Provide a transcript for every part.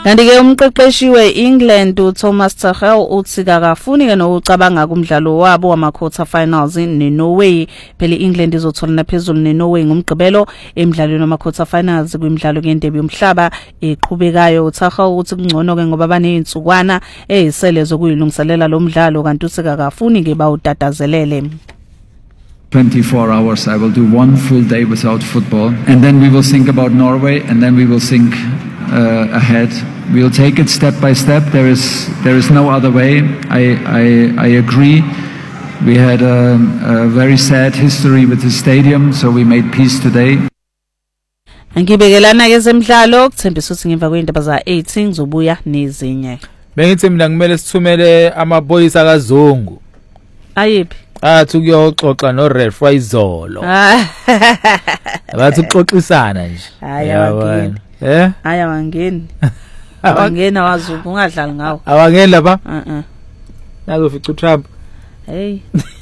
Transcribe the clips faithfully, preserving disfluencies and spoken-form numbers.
Kanti ke umqeqeshi weEngland uThomas Tuchel uthi akafuni ke nokucabanga kumdlalo wabo wama-quarter finals neNorway. Phela iEngland izothola phezulu neNorway ngomgqibelo emidlalweni wama-quarter finals kwimidlalo yendebe yomhlaba eqhubekayo. Tuchel uthi kungcono ke ngoba baney'nsukwana ezisele zokuyilungiselela lo mdlalo kanti uthi akafuni ke bawutatazelele. twenty-four hours, I will do one full day without football, and then we will think about Norway, and then we will think uh, ahead. We'll take it step by step. There is there is no other way. I I, I agree. We had a, a very sad history with the stadium, so we made peace today. Angibekelana ke zemidlalo kuthembisa ukuthi ngemva kwendaba za eight ngizobuya nezinye. Bengithi mina kumele sithumele amaphoyisa kaZungu. Ayiphi? Athi kuyoxoxa no Ref Izolo. Abathi uxoxisana nje. Hayi awangeni. Eh? Hayi awangeni. Awangena waZungu ungadlali ngawo. Awangeni lapha? Uh-uh. Nazofica uTrump. Hey.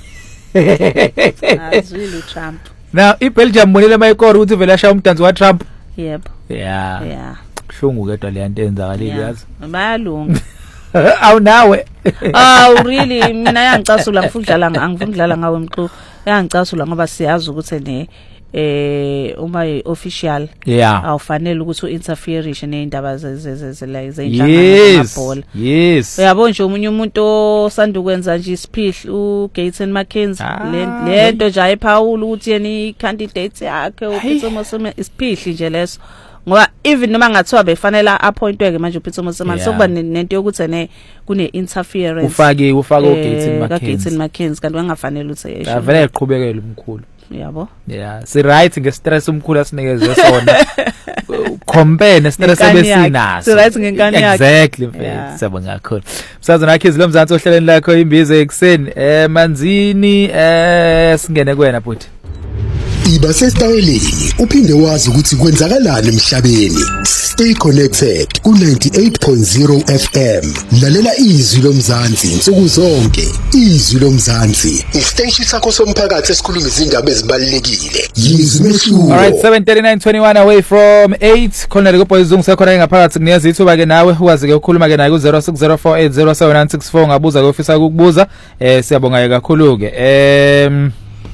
Azwile Trump. Now iBelgium bonile mayikora ukuthi vele ashaya umdansi wa Trump. Yebo. Yeah. Yeah. Kuhlungu kedwa le nto enzakalile yazi. Bayalunga. Awu nawe. Oh really mina yangicasula ngifudlala ngangifudlala ngawe mxu. Yangicasula ngoba siyazi ukuthi ne eh uma official awufanele ukuthi uinterferishe neindaba zezezela zeyinhlangano zamabhola. Yes. Uyabona nje umunye umuntu osanda ukwenza nje isiphihli uGayton McKenzie lento nje ayiphawula ukuthi yena icandidate yakhe uPeter Mosima isiphihli nje leso. Ngoba even noma ngathiwa befanele appointweke manje uPeter Mosima sokuba nento yokuthi ne kune interference ufake ufake uGayton McKenzie uGayton McKenzie kanti wangafanele ukuthi yesho avele eqhubekele umkhulu yabo yeah si right ngestress umkhulu asinikeze sona compare nestress ebesinaso si right ngenkani yakhe exactly mfethu siyabonga kakhulu msazo nakhe izilomzansi ohleleni lakho imbizo ekseni eh manzini eh singene kuwena futhi Iba sesitayeleni uphinde wazi ukuthi kwenzakalani emhlabeni. Stay connected ku ninety-eight point zero F M. Lalela izwi lomzansi insuku zonke. Izwi lomzansi isiteshi sakho somphakathi esikhuluma izindaba ezibalekile. Yizwi mehluko. All right, seven thirty-nine twenty-one away from eight. Khona ke boys ungisekhona ngaphakathi kuniyeza ithuba ke nawe ukwazi ke ukukhuluma ke naye ku zero six zero four eight zero seven nine six four ngabuza ke ofisa ukukubuza. Eh siyabonga kakhulu ke. Em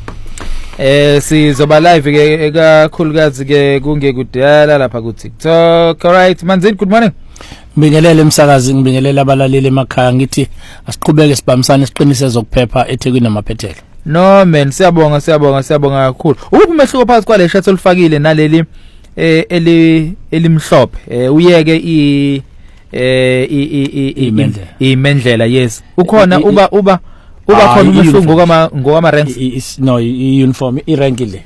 Eh sizoba live ke ekakhulukazi ke kungekudala lapha ku TikTok. All right manzini, good morning. Ngibingelele emsakazi, ngibingelele abalaleli emakhaya ngithi asiqhubeke sibambisane siqinise zokuphepha eThekwini namaphethelo. No man, siyabonga siyabonga siyabonga kakhulu. Ukuphi umehluko phakathi kwale shirt olifakile naleli eh eli elimhlophe? Eh uyeke i eh i i imendlela yes. Ukhona uba uba uba khona umehluko ngokama ngokama ranks no i-uniform i-rank le.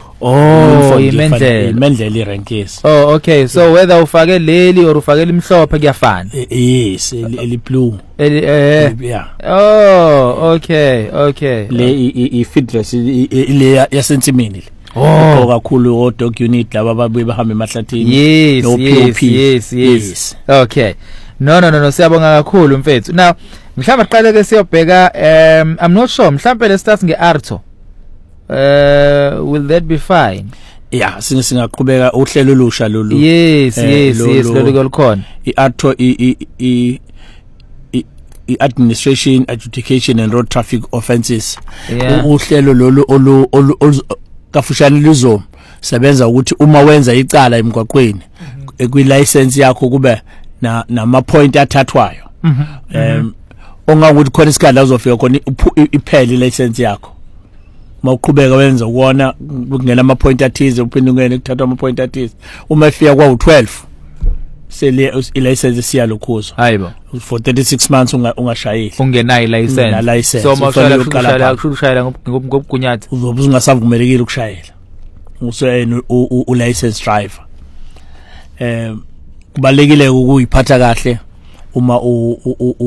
Oh imendlela imendlela i-rank yes. Oh okay, so whether ufake leli or ufake elimhlophe kuyafana. Yes eli blue eh yeah. Oh okay okay le i-fit dress ile yasensimini. Oh kakhulu o dog unit laba babuye bahamba emahlathini. Yes yes yes yes okay. No no no no siyabonga kakhulu mfethu. Now mhlawumbe aqale ke siyobheka um I'm not sure mhlawumbe le start ngeArto. Uh will that be fine? Yeah singe singaqhubeka uhlelo olusha lolu. Yes yes yes lolu kolikhona. iArto i i i administration adjudication and road traffic offences. Uhlelo lolu olu kafushane lizo sebenza ukuthi uma wenza icala emgwaqweni ekwi license yakho kube na nama point athathwayo. Um ongakuthi khona isikhala uzofika khona iphele license yakho. Mawuqhubeka wenza ukona kungena ama point athize uphinde ungene kuthathwa ama point athize. Uma efika kwa twelve sele license siyalokhuzo. Hayibo. For thirty-six months ungashayeli. Ungenayo license. So mawushayela ukushayela ukushayela ngobugunyathi. Uzobe ungasavumelekile ukushayela. Useyena u license driver. Eh kubalekile ukuyiphatha kahle uma u